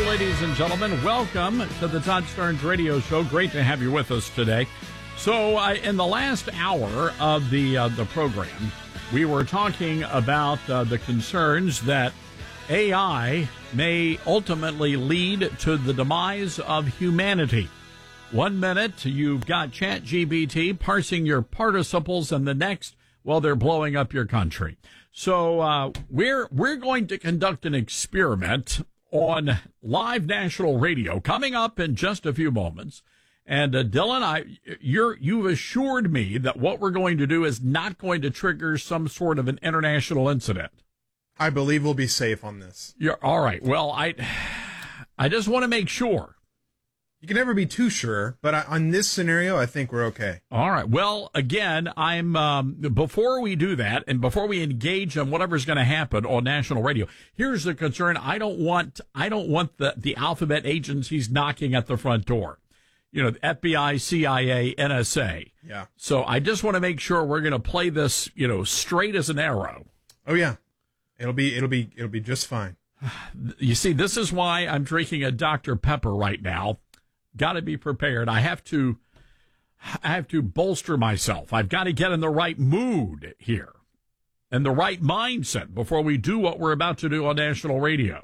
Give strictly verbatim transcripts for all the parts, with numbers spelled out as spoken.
ladies and gentlemen. Welcome to the Todd Starnes Radio Show. Great to have you with us today. So, uh, in the last hour of the uh, the program, we were talking about uh, the concerns that A I may ultimately lead to the demise of humanity. One minute, you've got ChatGPT parsing your participles, and the next, well, they're blowing up your country. So uh, we're we're going to conduct an experiment on live national radio coming up in just a few moments. And uh, Dylan, I you're you've assured me that what we're going to do is not going to trigger some sort of an international incident. I believe we'll be safe on this. You're all right. Well, I I just want to make sure. You can never be too sure, but I, on this scenario, I think we're okay. All right. Well, again, I'm um, before we do that and before we engage on whatever's going to happen on national radio, here's the concern. I don't want I don't want the, the alphabet agencies knocking at the front door. You know, the F B I, C I A, N S A. Yeah. So I just want to make sure we're going to play this, you know, straight as an arrow. Oh yeah. It'll be it'll be it'll be just fine. You see, this is why I'm drinking a Doctor Pepper right now. Got to be prepared. I have to, I have to bolster myself. I've got to get in the right mood here and the right mindset before we do what we're about to do on national radio.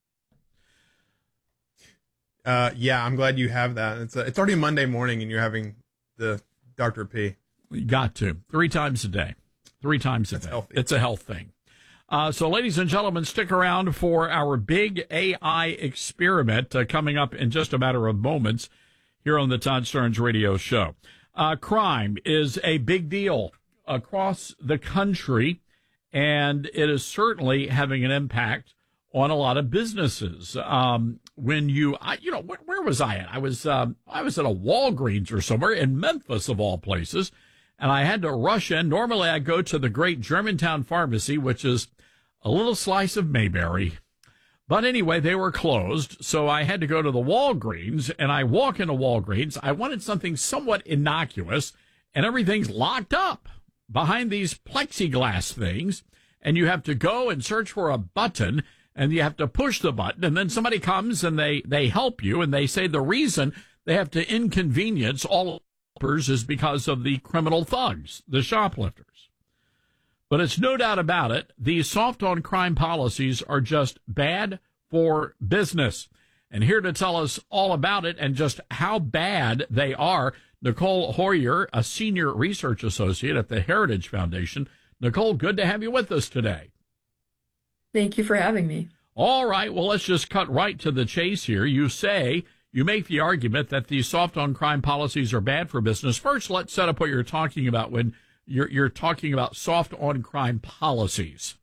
Uh, yeah, I'm glad you have that. It's a, it's already Monday morning and you're having the Doctor P. You got to three times a day, three times a That's day. Healthy. It's a health thing. Uh, so, ladies and gentlemen, stick around for our big A I experiment uh, coming up in just a matter of moments here on the Todd Starnes Radio Show. Uh, crime is a big deal across the country, and it is certainly having an impact on a lot of businesses. Um, when you, I, you know, where, where was I at? I was, um, I was at a Walgreens or somewhere in Memphis, of all places. And I had to rush in. Normally I go to the great Germantown Pharmacy, which is a little slice of Mayberry. But anyway, they were closed. So I had to go to the Walgreens, and I walk into Walgreens. I wanted something somewhat innocuous, and everything's locked up behind these plexiglass things. And you have to go and search for a button, and you have to push the button. And then somebody comes and they, they help you, and they say the reason they have to inconvenience all is because of the criminal thugs, the shoplifters. But it's no doubt about it, these soft on crime policies are just bad for business. And here to tell us all about it and just how bad they are, Nicole Hoyer, a senior research associate at the Heritage Foundation. Nicole, good to have you with us today. Thank you for having me. All right, well, let's just cut right to the chase here. You say You make the argument that these soft on crime policies are bad for business. First, let's set up what you're talking about when you're, you're talking about soft on crime policies.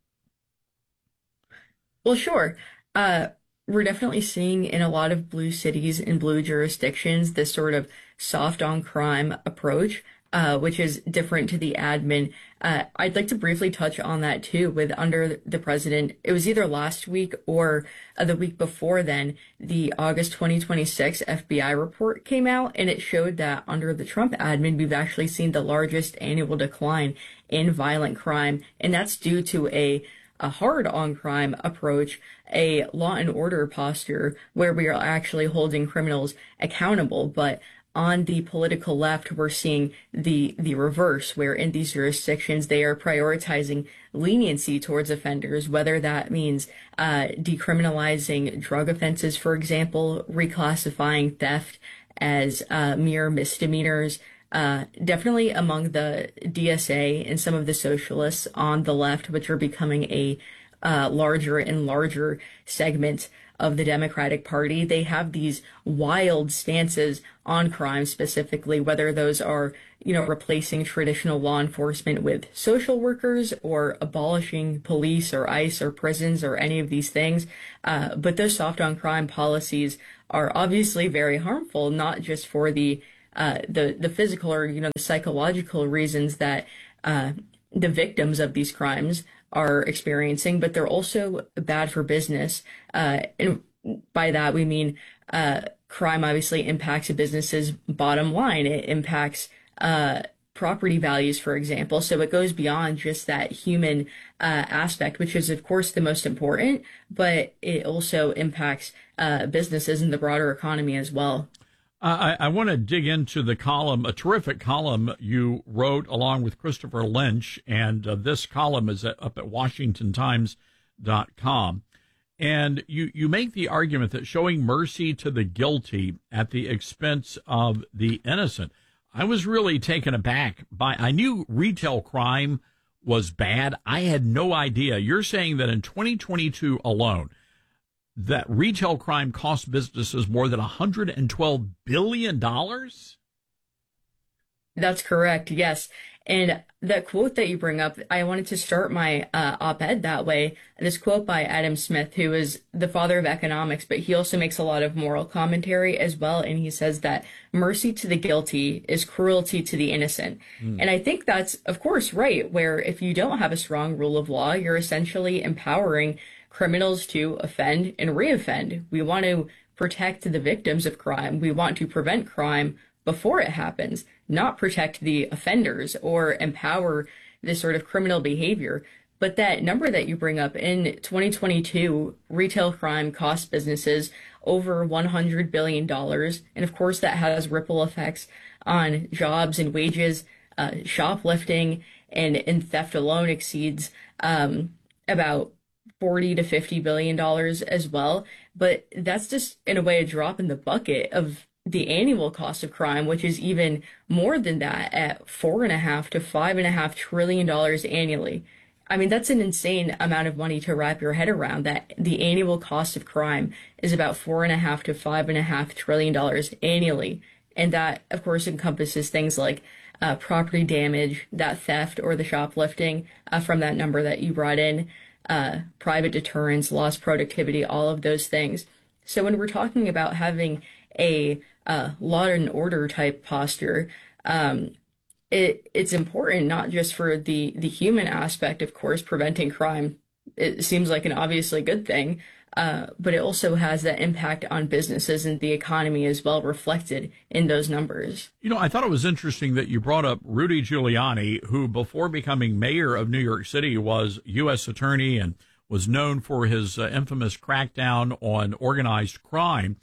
Well, sure. Uh, we're definitely seeing in a lot of blue cities and blue jurisdictions this sort of soft on crime approach, uh, which is different to the admin. Uh, I'd like to briefly touch on that too with under the president. It was either last week or uh, the week before then, the August twenty twenty-six F B I report came out, and it showed that under the Trump admin, we've actually seen the largest annual decline in violent crime. And that's due to a a hard on crime approach, a law and order posture where we are actually holding criminals accountable. But on the political left, we're seeing the, the reverse, where in these jurisdictions, they are prioritizing leniency towards offenders, whether that means, uh, decriminalizing drug offenses, for example, reclassifying theft as, uh, mere misdemeanors. Uh, definitely among the D S A and some of the socialists on the left, which are becoming a uh, larger and larger segment of the Democratic Party. They have these wild stances on crime specifically, whether those are, you know, replacing traditional law enforcement with social workers or abolishing police or ICE or prisons or any of these things. Uh, but those soft on crime policies are obviously very harmful, not just for the Uh, the, the physical or, you know, the psychological reasons that, uh, the victims of these crimes are experiencing, but they're also bad for business. Uh, and by that we mean, uh, crime obviously impacts a business's bottom line. It impacts, uh, property values, for example. So it goes beyond just that human uh, aspect, which is, of course, the most important, but it also impacts uh, businesses and the broader economy as well. I, I want to dig into the column, a terrific column you wrote along with Christopher Lynch, and uh, this column is at, up at washington times dot com. And you, you make the argument that showing mercy to the guilty at the expense of the innocent. I was really taken aback by, I knew retail crime was bad. I had no idea. You're saying that in twenty twenty-two alone, that retail crime cost businesses more than one hundred twelve billion dollars? That's correct, yes. And that quote that you bring up, I wanted to start my uh, op-ed that way. This quote by Adam Smith, who is the father of economics, but he also makes a lot of moral commentary as well. And he says that mercy to the guilty is cruelty to the innocent. Mm. And I think that's, of course, right, where if you don't have a strong rule of law, you're essentially empowering criminals to offend and reoffend. We want to protect the victims of crime. We want to prevent crime before it happens, not protect the offenders or empower this sort of criminal behavior. But that number that you bring up in twenty twenty-two, retail crime cost businesses over one hundred billion dollars. And of course, that has ripple effects on jobs and wages. Uh, shoplifting and, and theft alone exceeds um, about forty to fifty billion dollars as well. But that's just, in a way, a drop in the bucket of the annual cost of crime, which is even more than that at four and a half to five and a half trillion dollars annually. I mean, that's an insane amount of money to wrap your head around, that the annual cost of crime is about four and a half to five and a half trillion dollars annually. And that, of course, encompasses things like uh, property damage, that theft or the shoplifting uh, from that number that you brought in, uh, private deterrence, lost productivity, all of those things. So when we're talking about having a uh, law and order type posture, um, it it's important not just for the, the human aspect, of course, preventing crime. It seems like an obviously good thing, uh, but it also has that impact on businesses and the economy as well, reflected in those numbers. You know, I thought it was interesting that you brought up Rudy Giuliani, who before becoming mayor of New York City was U S attorney and was known for his uh, infamous crackdown on organized crime.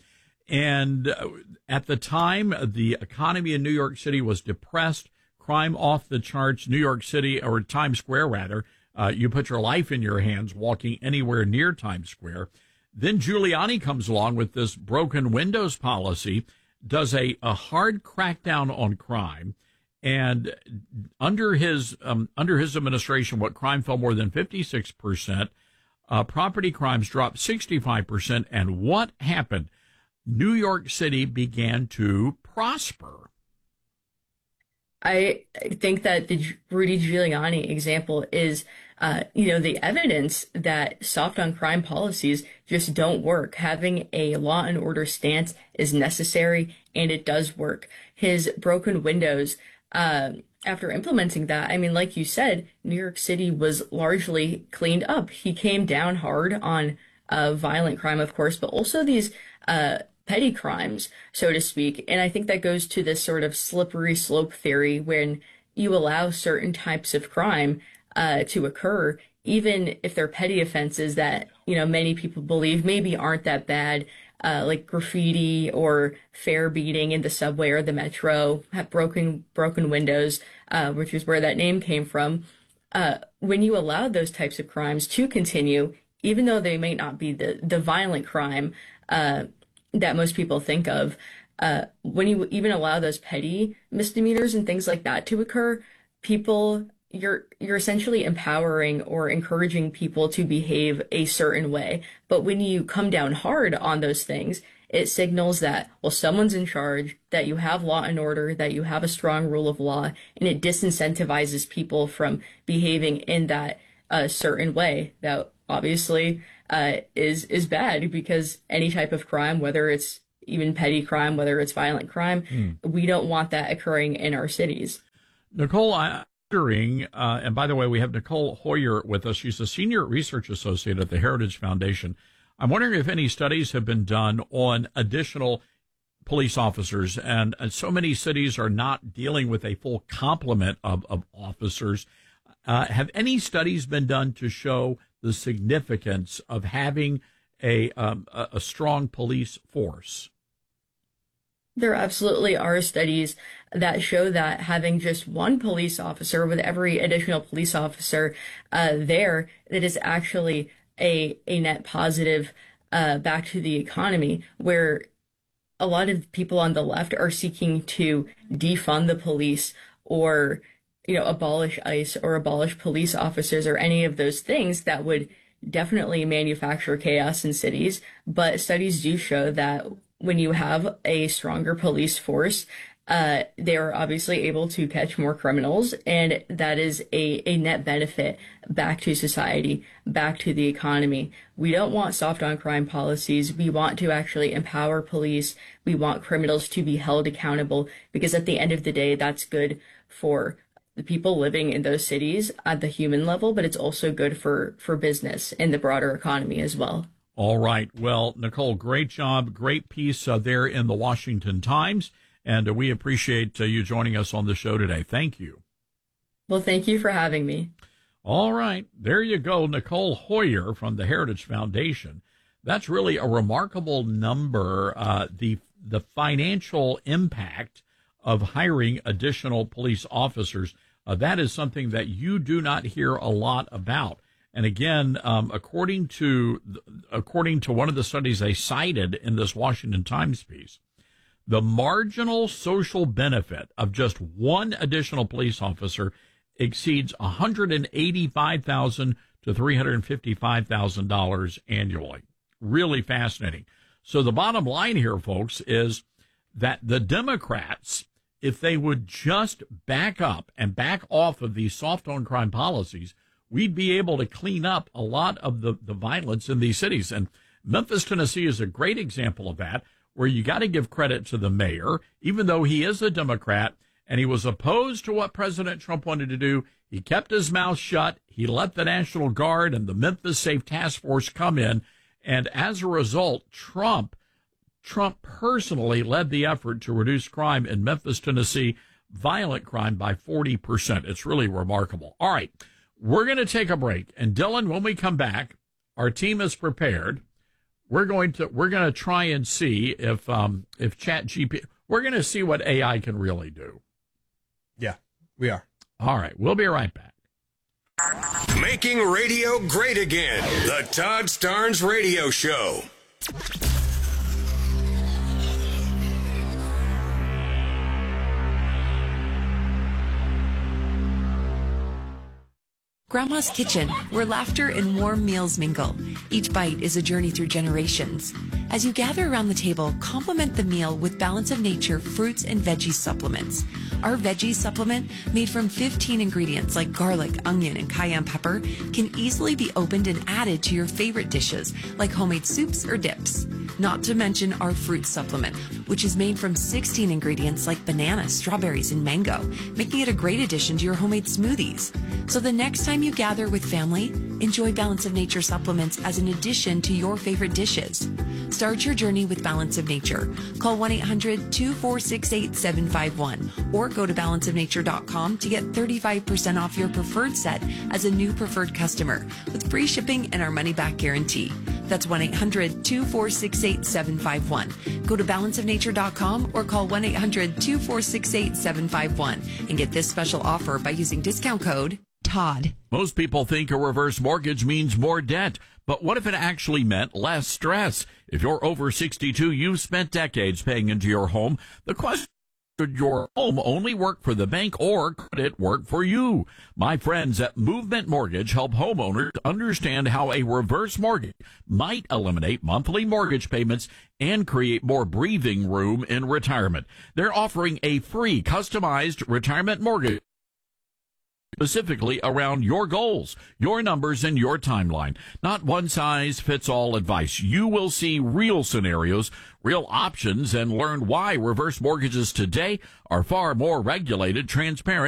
And at the time, the economy in New York City was depressed, crime off the charts. New York City, or Times Square, rather, uh, you put your life in your hands walking anywhere near Times Square. Then Giuliani comes along with this broken windows policy, does a, a hard crackdown on crime. And under his um, under his administration, what crime fell more than fifty-six percent. Uh, property crimes dropped sixty-five percent. And what happened? New York City began to prosper. I think that the Rudy Giuliani example is, uh, you know, the evidence that soft on crime policies just don't work. Having a law and order stance is necessary, and it does work. His broken windows, uh, after implementing that, I mean, like you said, New York City was largely cleaned up. He came down hard on uh, violent crime, of course, but also these uh petty crimes, so to speak. And I think that goes to this sort of slippery slope theory when you allow certain types of crime uh, to occur, even if they're petty offenses that, you know, many people believe maybe aren't that bad, uh, like graffiti or fare beating in the subway or the metro, have broken, broken windows, uh, which is where that name came from. Uh, when you allow those types of crimes to continue, even though they may not be the, the violent crime, uh, that most people think of, uh, when you even allow those petty misdemeanors and things like that to occur, people, you're, you're essentially empowering or encouraging people to behave a certain way. But when you come down hard on those things, it signals that, well, someone's in charge, that you have law and order, that you have a strong rule of law, and it disincentivizes people from behaving in that uh, certain way that obviously Uh, is is bad, because any type of crime, whether it's even petty crime, whether it's violent crime, mm. we don't want that occurring in our cities. Nicole, I'm wondering, uh, and by the way, we have Nicole Hoyer with us. She's a senior research associate at the Heritage Foundation. I'm wondering if any studies have been done on additional police officers, and, and so many cities are not dealing with a full complement of, of officers. Uh, have any studies been done to show the significance of having a, um, a, a strong police force? There absolutely are studies that show that having just one police officer with every additional police officer uh, there, it is actually a, a net positive uh, back to the economy, where a lot of people on the left are seeking to defund the police or, you know, abolish ICE or abolish police officers or any of those things that would definitely manufacture chaos in cities. But studies do show that when you have a stronger police force, uh, they are obviously able to catch more criminals, and that is a, a net benefit back to society, back to the economy. We don't want soft on crime policies. We want to actually empower police. We want criminals to be held accountable, because at the end of the day, that's good for the people living in those cities at the human level, but it's also good for, for business and the broader economy as well. All right. Well, Nicole, great job. Great piece uh, there in the Washington Times. And uh, we appreciate uh, you joining us on the show today. Thank you. Well, thank you for having me. All right. There you go. Nicole Hoyer from the Heritage Foundation. That's really a remarkable number. Uh, the, the financial impact of hiring additional police officers. Uh, that is something that you do not hear a lot about. And again, um, according to according to one of the studies they cited in this Washington Times piece, the marginal social benefit of just one additional police officer exceeds one hundred eighty-five thousand dollars to three hundred fifty-five thousand dollars annually. Really fascinating. So the bottom line here, folks, is that the Democrats, if they would just back up and back off of these soft on crime policies, we'd be able to clean up a lot of the, the violence in these cities. And Memphis, Tennessee is a great example of that, where you got to give credit to the mayor, even though he is a Democrat and he was opposed to what President Trump wanted to do. He kept his mouth shut. He let the National Guard and the Memphis Safe Task Force come in. And as a result, Trump, Trump personally led the effort to reduce crime in Memphis, Tennessee, violent crime by forty percent. It's really remarkable. All right. We're going to take a break, and Dylan, when we come back, our team is prepared. We're going to we're going to try and see if um if ChatGPT, we're going to see what A I can really do. Yeah, we are. All right, we'll be right back. Making radio great again. The Todd Starnes Radio Show. Grandma's Kitchen, where laughter and warm meals mingle. Each bite is a journey through generations. As you gather around the table, complement the meal with Balance of Nature fruits and veggie supplements. Our veggie supplement, made from fifteen ingredients like garlic, onion, and cayenne pepper, can easily be opened and added to your favorite dishes, like homemade soups or dips. Not to mention our fruit supplement, which is made from sixteen ingredients like banana, strawberries, and mango, making it a great addition to your homemade smoothies. So the next time you gather with family, enjoy Balance of Nature supplements as an addition to your favorite dishes. Start your journey with Balance of Nature. Call one eight hundred two four six eight seven five one or go to balance of nature dot com to get thirty-five percent off your preferred set as a new preferred customer with free shipping and our money-back guarantee. That's one eight hundred two four six eight seven five one. Go to balance of nature dot com or call one eight hundred two four six eight seven five one and get this special offer by using discount code Todd. Most people think a reverse mortgage means more debt, but what if it actually meant less stress? If you're over sixty-two, you've spent decades paying into your home. The question: should your home only work for the bank, or could it work for you? My friends at Movement Mortgage help homeowners understand how a reverse mortgage might eliminate monthly mortgage payments and create more breathing room in retirement. They're offering a free customized retirement mortgage specifically around your goals, your numbers, and your timeline. Not one-size-fits-all advice. You will see real scenarios, real options, and learn why reverse mortgages today are far more regulated, transparent,